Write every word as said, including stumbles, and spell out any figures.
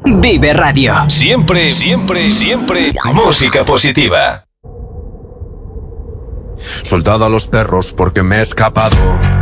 Vive Radio. Siempre, siempre, siempre música positiva. Soltad a los perros porque me he escapado.